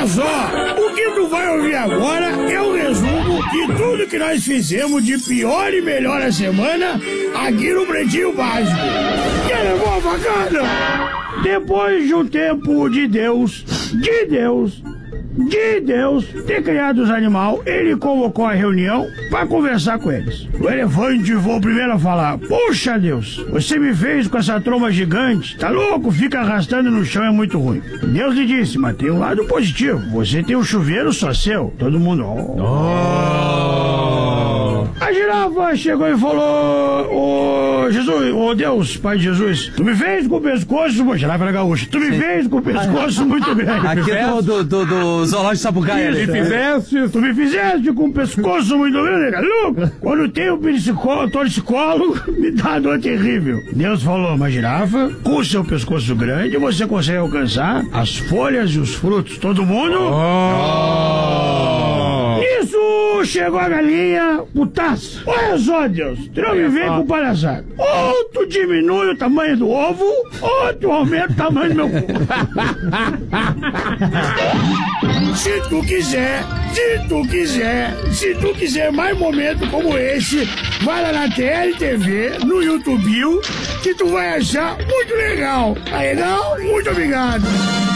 Olha só, o que tu vai ouvir agora é um resumo de tudo que nós fizemos de pior e melhor a semana aqui no Pretinho Básico. Que levou a facada? Depois de um tempo de Deus ter criado os animais, ele convocou a reunião para conversar com eles. O elefante foi o primeiro a falar: "Puxa Deus, você me fez com essa tromba gigante, tá louco? Fica arrastando no chão, é muito ruim." Deus lhe disse: "Mas tem um lado positivo, você tem um chuveiro só seu." Todo mundo... A girafa chegou e falou: "Ô Jesus, ô Deus, Pai de Jesus, tu me fez com o pescoço..." A girafa era gaúcha. "Tu me fez com o pescoço muito grande." Aqui é do Zoológico de Sapucaia. Tu me fizeste com o pescoço muito grande, louco. Quando tem o torcicolo, me dá dor terrível. Deus falou: "Mas girafa, com o seu pescoço grande, você consegue alcançar as folhas e os frutos." Todo mundo... Isso chegou a galinha, putaça. Olha só, Deus, tu não me vem com palhaçada. Ou tu diminui o tamanho do ovo, ou tu aumenta o tamanho do meu cu. Se tu quiser mais momentos como esse, vai lá na TLTV, no YouTube, que tu vai achar muito legal. Tá legal? Muito obrigado.